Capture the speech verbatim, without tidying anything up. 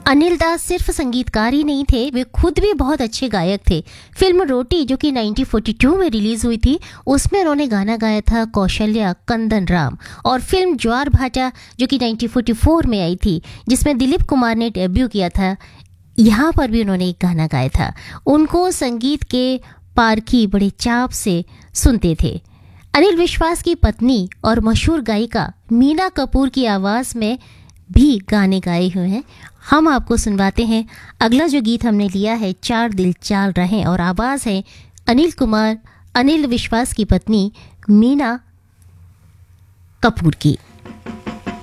अनिल दास सिर्फ संगीतकार ही नहीं थे, वे खुद भी बहुत अच्छे गायक थे। फिल्म रोटी जो कि उन्नीस सौ बयालीस में रिलीज हुई थी, उसमें उन्होंने गाना गाया था कौशल्या कंदन राम। और फिल्म ज्वार भाटा जो कि उन्नीस सौ चौवालीस में आई थी, जिसमें दिलीप कुमार ने डेब्यू किया था, यहाँ पर भी उन्होंने एक गाना गाया था। उनको संगीत के पारखी बड़े चाव से सुनते थे। अनिल विश्वास की पत्नी और मशहूर गायिका मीना कपूर की आवाज़ में भी गाने गाए हुए हैं। हम आपको सुनवाते हैं। अगला जो गीत हमने लिया है चार दिल चाल रहे, और आवाज़ है अनिल कुमार, अनिल विश्वास की पत्नी मीना कपूर की।